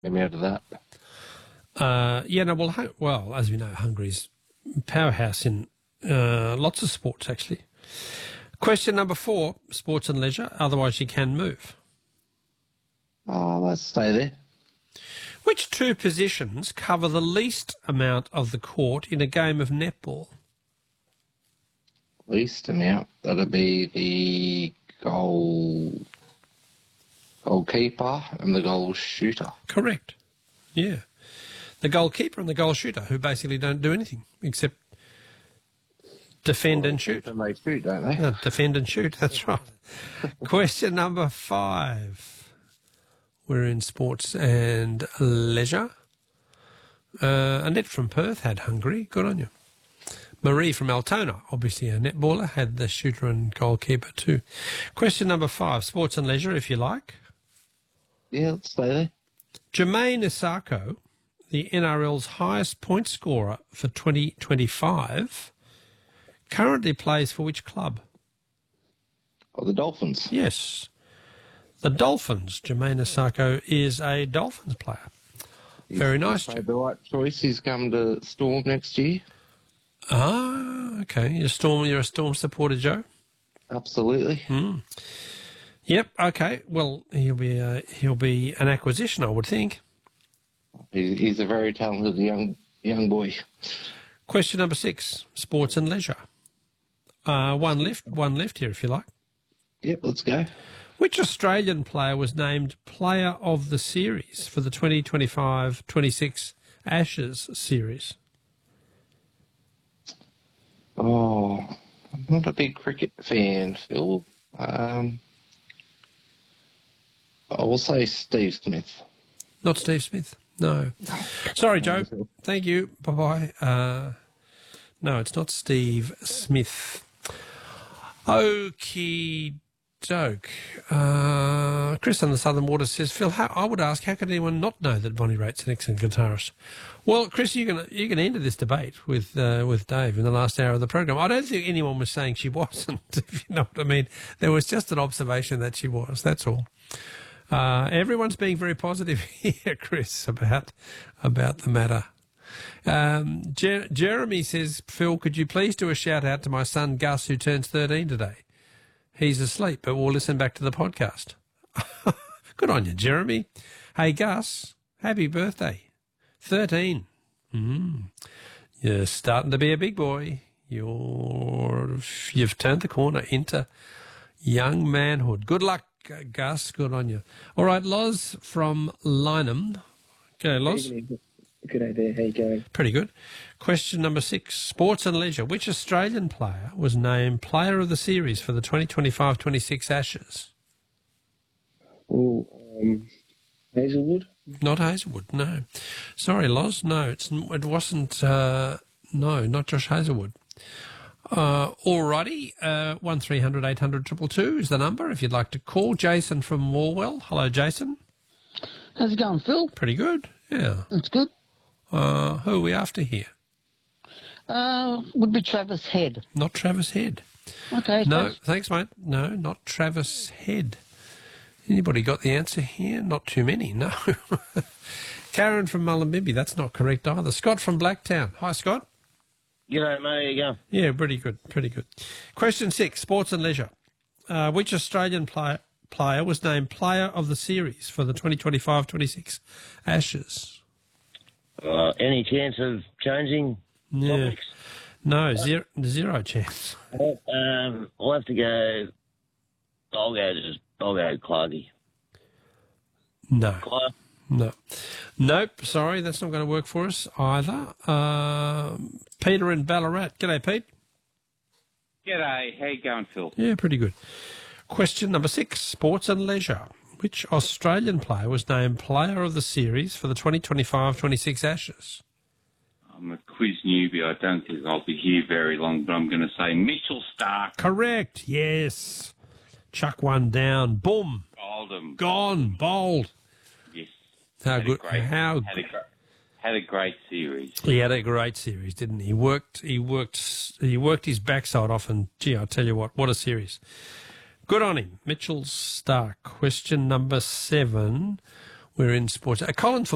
Get me out of that. Well, as we know, Hungary's powerhouse in lots of sports, actually. Question number 4, sports and leisure. Otherwise, you can move. Let's stay there. Which two positions cover the least amount of the court in a game of netball? Least amount. That'd be the goalkeeper and the goal shooter. Correct. Yeah. The goalkeeper and the goal shooter, who basically don't do anything except defend and shoot. And they shoot, don't they? Defend and shoot, that's right. Question number 5. We're in sports and leisure. Annette from Perth had Hungary. Good on you. Marie from Altona, obviously a netballer, had the shooter and goalkeeper too. Question number 5, sports and leisure, if you like. Yeah, let's stay there. Jermaine Isako, the NRL's highest point scorer for 2025, currently plays for which club? Oh, the Dolphins. Yes. The Dolphins. Jermaine Isako is a Dolphins player. Very nice. He's made the right choice. He's come to Storm next year. Okay. You're a Storm supporter, Joe? Absolutely. Yep. Okay. Well, he'll be an acquisition, I would think. He's a very talented young boy. Question number 6, sports and leisure. One left here, if you like. Yep, let's go. Which Australian player was named Player of the Series for the 2025-26 Ashes series? Oh, I'm not a big cricket fan, Phil. I will say Steve Smith. Not Steve Smith. No. Sorry, Joe. Thank you. Bye-bye. No, it's not Steve Smith. Okie doke. Chris on the Southern Water says, Phil, I would ask, how could anyone not know that Bonnie Raitt's an excellent guitarist? Well, Chris, you can enter this debate with Dave in the last hour of the program. I don't think anyone was saying she wasn't, if you know what I mean. There was just an observation that she was, that's all. Everyone's being very positive here, Chris, about the matter. Jeremy says, Phil, could you please do a shout-out to my son Gus, who turns 13 today? He's asleep, but we'll listen back to the podcast. Good on you, Jeremy. Hey, Gus, happy birthday. 13. You're starting to be a big boy. You've turned the corner into young manhood. Good luck, Gus. Good on you. All right, Loz from Lynham. Okay, Loz. Good day there. How you going? Pretty good. Question number 6, sports and leisure. Which Australian player was named Player of the Series for the 2025-26 Ashes? Oh, Hazelwood? Not Hazelwood, no. Sorry, Loz. No, it wasn't. No, not Josh Hazelwood. Alrighty, 1300 800 222 is the number if you'd like to call. Jason from Morwell. Hello, Jason. How's it going, Phil? Pretty good, yeah. That's good. Who are we after here? Would be Travis Head. Not Travis Head. Okay. No, thanks, mate. No, not Travis Head. Anybody got the answer here? Not too many, no. Karen from Mullumbimby, that's not correct either. Scott from Blacktown. Hi, Scott. G'day, mate. How you going? Yeah, pretty good, pretty good. Question 6, sports and leisure. Which Australian player was named Player of the Series for the 2025-26 Ashes? Any chance of changing topics? No, zero chance. I'll have to go. I'll go Clarkie. No. Clark? No. Nope, sorry, that's not going to work for us either. Peter in Ballarat. G'day, Pete. G'day. How you going, Phil? Yeah, pretty good. Question number 6, sports and leisure. Which Australian player was named Player of the Series for the 2025-26 Ashes? I'm a quiz newbie. I don't think I'll be here very long, but I'm going to say Mitchell Starc. Correct, yes. Chuck one down. Boom. Oldham. Gone. Bowled. Yes. How Had good. Had a great series. He had a great series, didn't he? He worked his backside off, and gee, I tell you what a series. Good on him. Mitchell Starc. Question number 7. We're in sports. Colin from